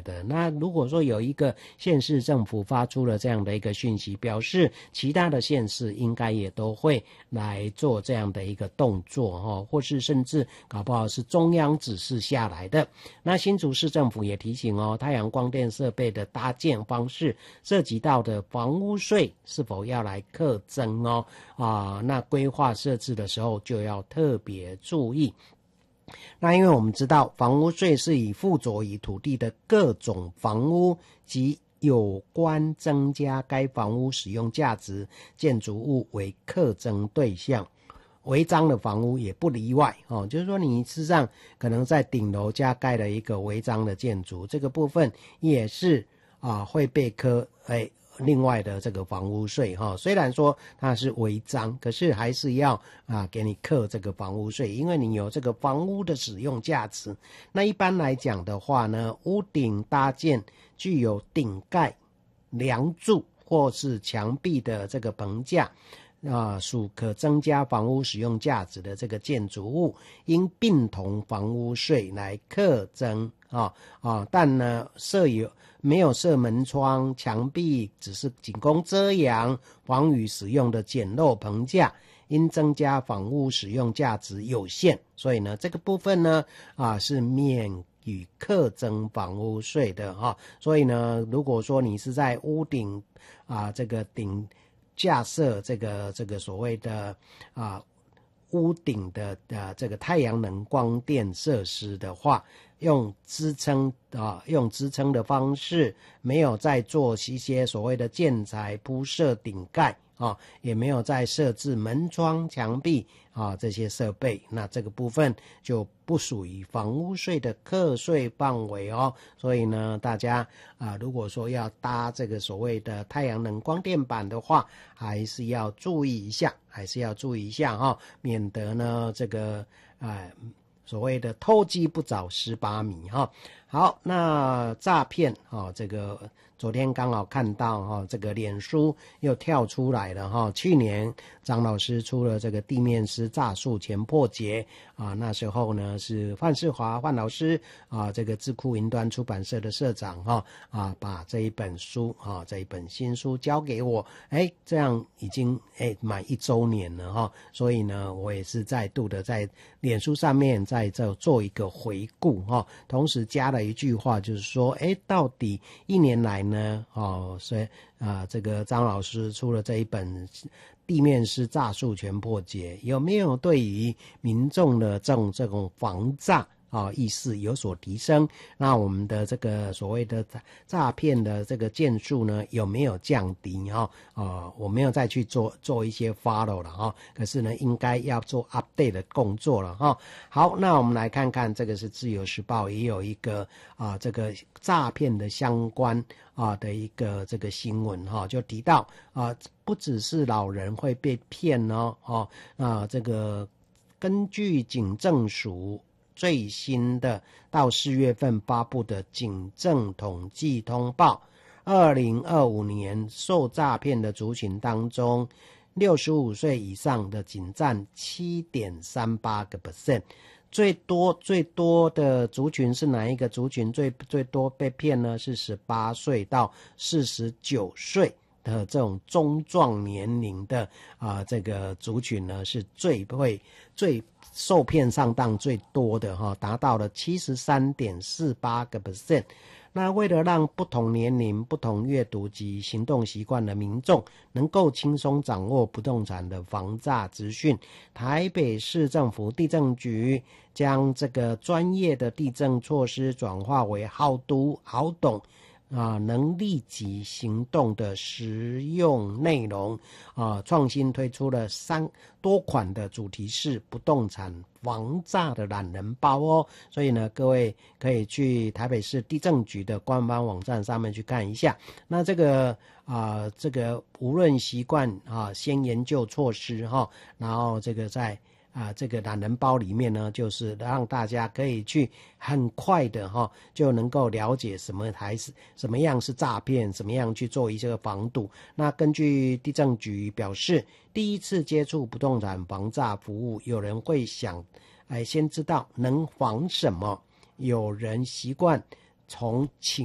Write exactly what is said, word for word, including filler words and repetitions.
的。那如果说有一个县市政府发出了这样的一个讯息，表示其他的县市应该也都会来做这样的一个动作哦，或是甚至搞不好是中央指示下来的。那新竹市政府也提醒哦，太阳光电设备的搭建方式涉及到的房屋税是否要来课征哦啊，那规划设置的时候就要特别注意。那因为我们知道房屋税是以附着于土地的各种房屋及有关增加该房屋使用价值建筑物为课征对象，违章的房屋也不例外哦。就是说你事实上可能在顶楼加盖了一个违章的建筑，这个部分也是啊会被课哎另外的这个房屋税哈，虽然说它是违章，可是还是要啊给你课这个房屋税，因为你有这个房屋的使用价值。那一般来讲的话呢，屋顶搭建具有顶盖、梁柱或是墙壁的这个棚架啊，属可增加房屋使用价值的这个建筑物，应并同房屋税来课征啊啊，但呢设有没有设门窗、墙壁，只是仅供遮阳、防雨使用的简陋棚架，因增加房屋使用价值有限，所以呢这个部分呢啊是免与课征房屋税的哈、啊。所以呢，如果说你是在屋顶啊这个顶架设这个这个所谓的啊屋顶的啊这个太阳能光电设施的话，用支撑啊用支撑的方式，没有再做一些所谓的建材铺设顶盖啊，也没有再设置门窗、墙壁啊这些设备，那这个部分就不属于房屋税的课税范围哦。所以呢，大家啊，如果说要搭这个所谓的太阳能光电板的话，还是要注意一下，还是要注意一下哈、哦，免得呢这个呃所谓的偷鸡不着蚀把米哈、哦。好，那诈骗哈，这个昨天刚好看到哈，这个脸书又跳出来了哈。去年张老师出了这个地面师诈术前破解啊，那时候呢是范世华范老师啊，这个智库云端出版社的社长哈啊，把这一本书啊这一本新书交给我，哎，这样已经哎满一周年了哈，所以呢我也是再度的在脸书上面在这做一个回顾哈，同时加了一句话，就是说，哎，到底一年来呢，哦，所以啊、呃，这个张老师出了这一本地面师诈术全破解，有没有对于民众的这种这种防诈啊意识有所提升？那我们的这个所谓的诈骗的这个件数呢，有没有降低哈？啊，我没有再去做做一些 follow 了哈，可是呢，应该要做 update 的工作了哈。好，那我们来看看，这个是自由时报也有一个啊，这个诈骗的相关啊的一个这个新闻哈，就提到啊，不只是老人会被骗哦，哦啊，这个根据警政署最新的到四月份发布的警政统计通报，二零二五年受诈骗的族群当中，六十五岁以上的仅占 七点三八个百分点， 最多最多的族群是哪一个族群最最多被骗呢？是十八岁到四十九岁的这种中壮年龄的啊、呃，这个族群呢是最会最受骗上当最多的哈，达到了 七十三点四八个百分点。那为了让不同年龄、不同阅读及行动习惯的民众能够轻松掌握不动产的防诈资讯，台北市政府地政局将这个专业的地政措施转化为好读好懂啊，能立即行动的实用内容啊，创新推出了三多款的主题式不动产防诈的懒人包哦，所以呢，各位可以去台北市地政局的官方网站上面去看一下。那这个啊，这个无论习惯啊，先研究措施哈，然后这个在。啊，这个懒人包里面呢，就是让大家可以去很快的哈，就能够了解什么还是什么样是诈骗，怎么样去做一些防堵。那根据地政局表示，第一次接触不动产防诈服务，有人会想，哎，先知道能防什么，有人习惯从请